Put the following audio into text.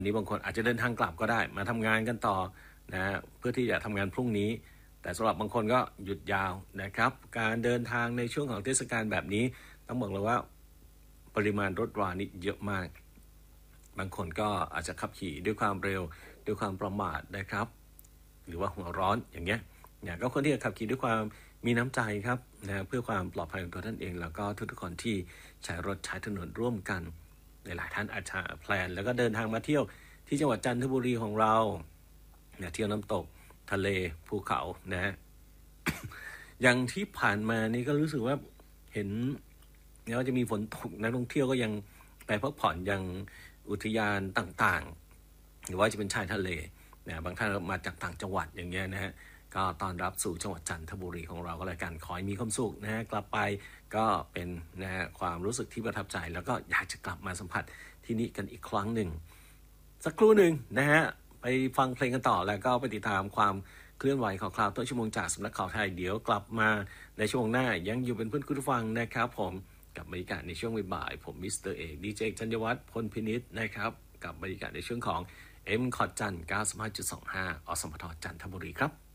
นี้บางคนอาจจะเดินทางกลับก็ได้มาทำงานกันต่อนะเพื่อที่จะทำงานพรุ่งนี้แต่สำหรับบางคนก็หยุดยาวนะครับการเดินทางในช่วงของเทศกาลแบบนี้ต้องบอกเลยว่าปริมาณรถรานี่เยอะมากบางคนก็อาจจะขับขี่ด้วยความเร็วด้วยความประมาทนะครับหรือว่าหัวร้อนอย่างเงี้ยก็คนที่จะขับขี่ด้วยความมีน้ำใจครับนะเพื่อความปลอดภัยของตัวท่านเองแล้วก็ทุกๆคนที่ใช้รถใช้ถนนร่วมกันหลายท่านอาจจะแพลนแล้วก็เดินทางมาเที่ยวที่จังหวัดจันทบุรีของเราเที่ยวน้ำตกทะเลภูเขานะอย่างที่ผ่านมานี่ก็รู้สึกว่าเห็นว่าจะมีฝนตกนักท่องเที่ยวก็ยังไปพักผ่อนยังอุทยานต่างๆหรือว่าจะเป็นชายทะเลบางท่านมาจากต่างจังหวัดอย่างเงี้ยนะฮะก็ต้อนรับสู่จังหวัดจันทบุรีของเราก็แล้วกันขอให้มีความสุขนะฮะกลับไปก็เป็นนะฮะความรู้สึกที่ประทับใจแล้วก็อยากจะกลับมาสัมผัสที่นี่กันอีกครั้งหนึ่งสักครู่หนึ่งนะฮะไปฟังเพลงกันต่อแล้วก็ไปติดตามความเคลื่อนไหวของข่าวต้นชั่วโมงจากสำนักข่าวไทยเดี๋ยวกลับมาในช่วงหน้ายังอยู่เป็นเพื่อนคุณผู้ฟังนะครับผมกับบรรยากาศในช่วงบ่ายผมมิสเตอร์เอกดีเจธัญวัฒน์พลพินิจนะครับกับบรรยากาศในช่วงของเอ็มคอร์ดจันทร์ 95.25 อสมทจันทบุรีครับ